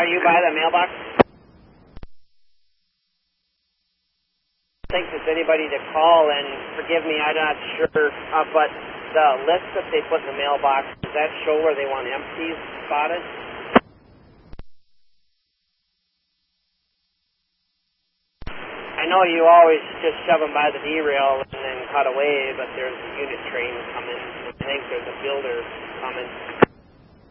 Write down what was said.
Are you by the mailbox? I think there's anybody to call, and forgive me, I'm not sure, but the list that they put in the mailbox, does that show where they want empties spotted? I know you always just shove them by the derail and then cut away, but there's a unit train coming. I think there's a builder coming.